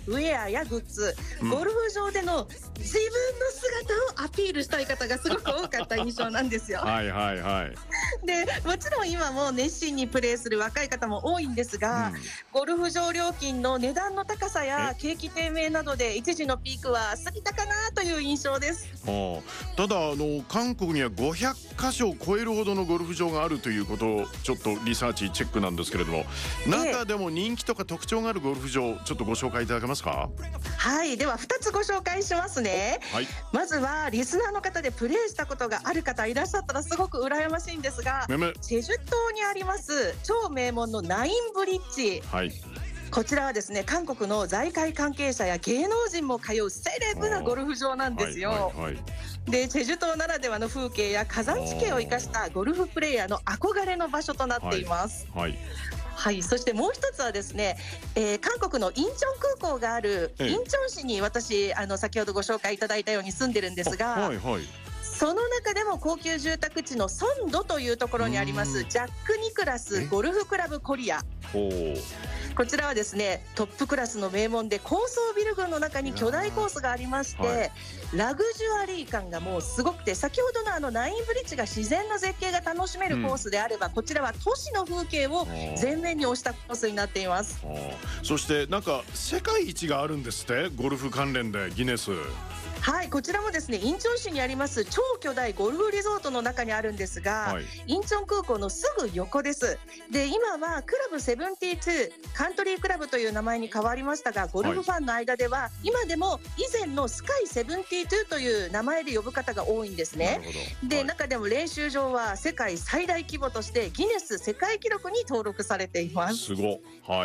ウェアやグッズ、ゴルフ場での自分の姿をアピールしたい方がすごく多かった印象なんですよ。 はいはいはい。 でもちろん今も熱心にプレーする若い方も多いんですが、ゴルフ場料金の値段の高さや景気低迷などで一時のピークは過ぎたかなという印象です。 ただ韓国には500カ所を超えるほどのゴルフ場があるということをちょっとリサーチチェックなんですけれども、中でも人気とか特徴があるゴルフ場ちょっとご紹介いただけますか？ はい、では2つご紹介しますね。まずはリスナーの方でプレーしたことがある方いらっしゃったらすごく羨ましいんですが、チェジュ島にあります超名門のナインブリッジ、こちらはですね、韓国の財界関係者や芸能人も通うセレブなゴルフ場なんですよ。でチェジュ島ならではの風景や火山地形を生かしたゴルフプレーヤーの憧れの場所となっています。そしてもう一つはですね、韓国のインチョン空港があるインチョン市に私先ほどご紹介いただいたように住んでるんですが、その中でも高級住宅地のソンドというところにありますジャック・ニクラスゴルフクラブコリア、こちらはですねトップクラスの名門で高層ビル群の中に巨大コースがありまして、ラグジュアリー感がもうすごくて、先ほどのナインブリッジが自然の絶景が楽しめるコースであれば、こちらは都市の風景を前面に押したコースになっています。 そしてなんか世界一があるんですって、ゴルフ関連でギネス。 はい、こちらもですねインチョン市にあります超巨大ゴルフリゾートの中にあるんですが、インチョン空港のすぐ横です。で今はクラブ72カントリークラブという名前に変わりましたが、ゴルフファンの間では今でも以前のスカイ72という名前で呼ぶ方が多いんですね。で中でも練習場は世界最大規模としてギネス世界記録に登録されています。 すごい。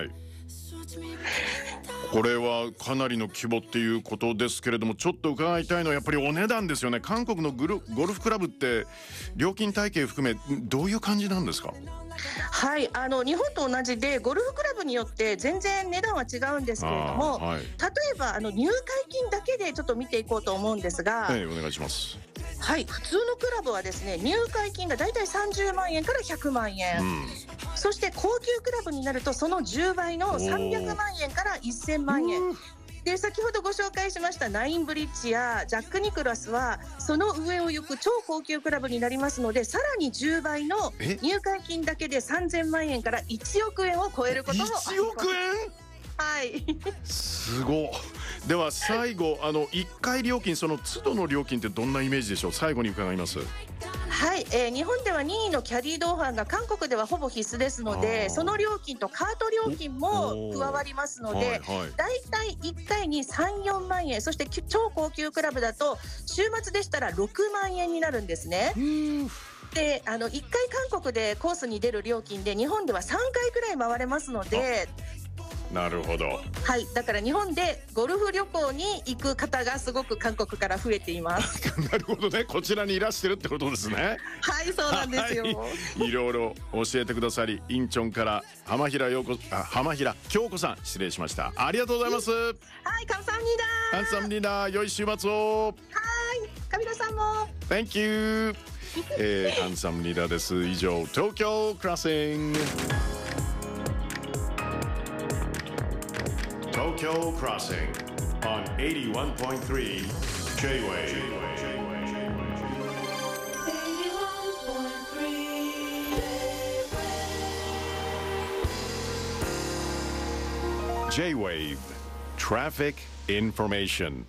これはかなりの規模っていうことですけれども、ちょっと伺いたいのはやっぱりお値段ですよね。韓国のゴルフクラブって料金体系含めどういう感じなんですか？ はい、日本と同じでゴルフクラブによって全然値段は違うんですけれども、例えば入会金だけでちょっと見ていこうと思うんですが、 お願いします。 はい、普通のクラブはですね入会金がだいたい30万円から100万円、そして高級クラブになるとその10倍の300万円から1000万円で、先ほどご紹介しましたナインブリッジやジャック・ニクラスはその上を行く超高級クラブになりますので、さらに10倍の入会金だけで3000万円から1億円を超えることもあります。 1億円？すごい。では最後1回料金、その都度の料金ってどんなイメージでしょう？最後に伺います。 はい、日本では任意のキャディー同伴が韓国ではほぼ必須ですので、その料金とカート料金も加わりますので、だいたい1回に3、4万円、そして超高級クラブだと週末でしたら6万円になるんですね。で1回韓国でコースに出る料金で日本では3回くらい回れますので、 なるほど。 はい、だから日本でゴルフ旅行に行く方がすごく韓国から増えています。 なるほどね、こちらにいらしてるってことですね。 はい、そうなんですよ。 いろいろ教えてくださり、インチョンから浜平京子さん、失礼しました。ありがとうございます。 はい、カムサムニダ。 良い週末を。 はい、カビラさんも。 Thank you。カムサムニダです。以上、東京クラッシング。Tokyo Crossing on 81.3 J-Wave. J-Wave Traffic Information。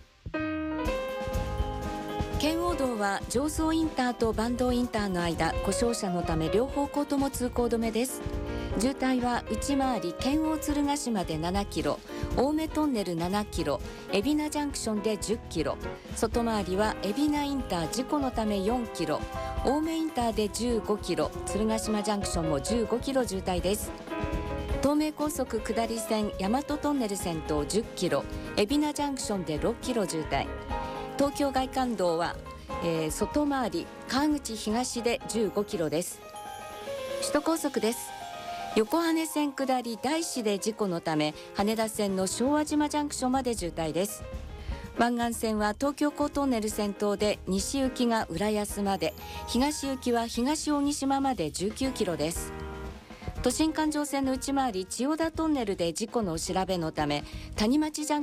圏央道は常総インターと坂東インターの間、故障車のため両方向とも通行止めです。渋滞は内回り圏央鶴ヶ島で7キロ、青梅トンネル7キロ、海老名ジャンクションで10キロ、外回りは海老名インター事故のため4キロ、青梅インターで15キロ、鶴ヶ島ジャンクションも15キロ渋滞です。東名高速下り線大和トンネル先頭10キロ、海老名ジャンクションで6キロ渋滞。東京外環道は、外回り川口東で15キロです。首都高速です。横羽線下り大師で事故のため羽田線の昭和島ジャンクションまで渋滞です。湾岸線は東京港トンネル先頭で西行きが浦安まで、東行きは東扇島まで19キロです。都心環状線の内回り千代田トンネルで事故の調べのため谷町ジャン